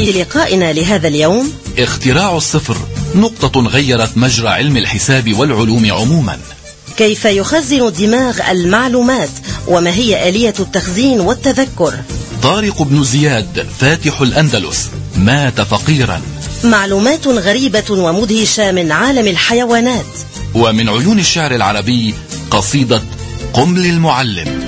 في لقائنا لهذا اليوم اختراع الصفر، نقطة غيرت مجرى علم الحساب والعلوم عموما. كيف يخزن الدماغ المعلومات وما هي آلية التخزين والتذكر؟ طارق بن زياد فاتح الأندلس مات فقيرا. معلومات غريبة ومدهشة من عالم الحيوانات. ومن عيون الشعر العربي قصيدة قم للمعلم.